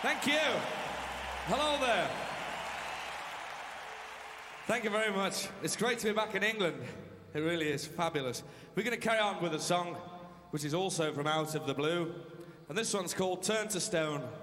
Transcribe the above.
Thank you. Hello there. Thank you very much. It's great to be back in England. It really is fabulous. We're going to carry on with a song which is also from Out of the Blue. And this one's called Turn to Stone.